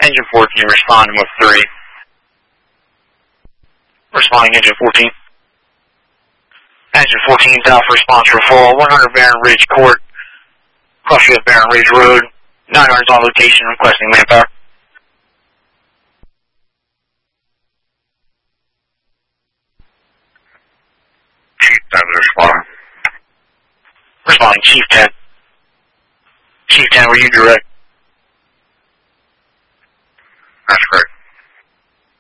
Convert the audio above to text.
Engine 4, can you respond with 3? Responding engine 14. Engine 14 is out for response for full. 100 Barron Ridge Court. Crossfield Barron Ridge Road. 900's on location, requesting manpower. Chief 10 responding. Responding Chief 10. Chief 10, were you direct?